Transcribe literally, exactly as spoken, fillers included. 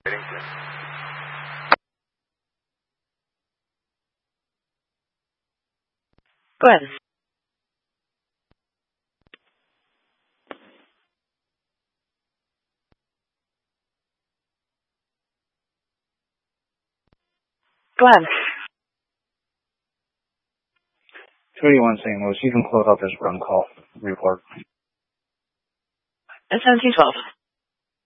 Go ahead. Go ahead. two eighty-one Saint Louis, you can close out this run call report. It's seventeen twelve.